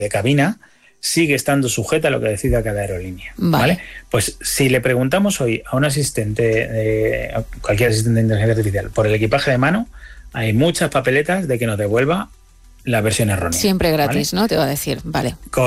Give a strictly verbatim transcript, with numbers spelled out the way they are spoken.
de cabina sigue estando sujeta a lo que decida cada aerolínea. Vale. ¿Vale? Pues si le preguntamos hoy a un asistente, eh, a cualquier asistente de inteligencia artificial, por el equipaje de mano, hay muchas papeletas de que nos devuelva la versión errónea. Siempre gratis, ¿vale? ¿no? Te va a decir, vale.